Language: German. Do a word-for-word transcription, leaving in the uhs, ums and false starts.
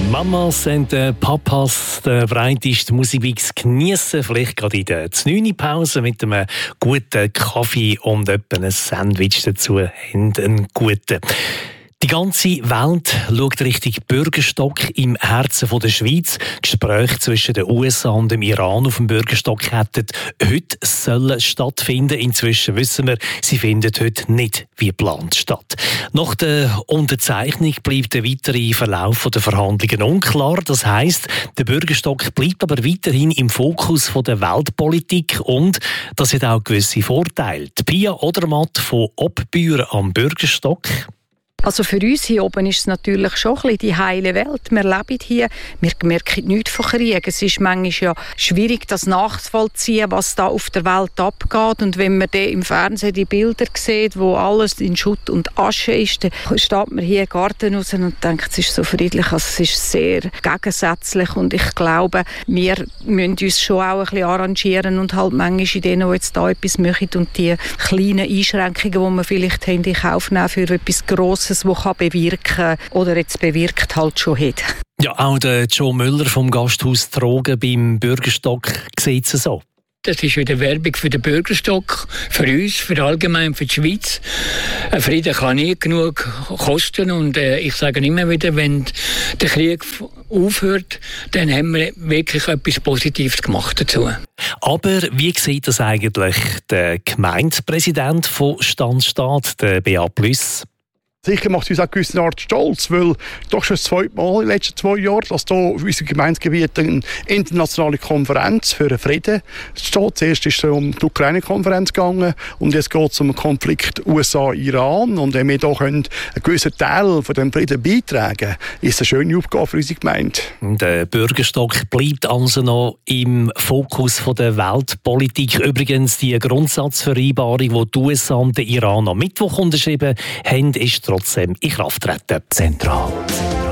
Mamas und äh, Papas den breitesten Musikmix geniessen, vielleicht gerade in der Znüni-Pause mit einem guten Kaffee und etwa ein Sandwich dazu. Haben einen guten. Die ganze Welt schaut Richtung Bürgerstock im Herzen der Schweiz. Gespräche zwischen den U S A und dem Iran auf dem Bürgerstock hätten heute sollen stattfinden. Inzwischen wissen wir, sie finden heute nicht wie geplant statt. Nach der Unterzeichnung bleibt der weitere Verlauf der Verhandlungen unklar. Das heisst, der Bürgerstock bleibt aber weiterhin im Fokus der Weltpolitik und das hat auch gewisse Vorteile. Die Pia Odermatt von Obbüren am Bürgerstock. Also für uns hier oben ist es natürlich schon ein bisschen die heile Welt. Wir leben hier, wir merken nichts von Krieg. Es ist manchmal ja schwierig, das nachzuvollziehen, was da auf der Welt abgeht. Und wenn man dann im Fernsehen die Bilder sieht, wo alles in Schutt und Asche ist, dann steht man hier im Garten raus und denkt, es ist so friedlich. Also es ist sehr gegensätzlich und ich glaube, wir müssen uns schon auch ein bisschen arrangieren und halt manchmal in denen, die jetzt da etwas machen und die kleinen Einschränkungen, die wir vielleicht haben, in Kauf nehmen für etwas Grosses, das bewirken kann oder jetzt bewirkt halt schon hat. Ja, auch der Joe Müller vom Gasthaus Trogen beim Bürgerstock sieht es so. Das ist wieder Werbung für den Bürgerstock, für uns, für allgemein, für die Schweiz. Ein Frieden kann nie genug kosten und äh, ich sage immer wieder, wenn der Krieg aufhört, dann haben wir wirklich etwas Positives gemacht dazu. Aber wie sieht das eigentlich der Gemeindepräsident von Stanzstadt, der Beat Plüss? Sicher macht es uns auch eine gewisse Art stolz, weil doch schon das zweite Mal in den letzten zwei Jahren, dass hier auf unserem Gemeindegebiet eine internationale Konferenz für den Frieden steht. Zuerst ist es um die Ukraine-Konferenz gegangen und jetzt geht es um den Konflikt U S A Iran. Und wenn wir hier einen gewissen Teil von dem Frieden beitragen können, ist es eine schöne Aufgabe für unsere Gemeinde. Der Bürgerstock bleibt also noch im Fokus der Weltpolitik. Übrigens, die Grundsatzvereinbarung, die die U S A und der Iran am Mittwoch unterschrieben haben, ist trotzdem in Kraft treten. Zentral.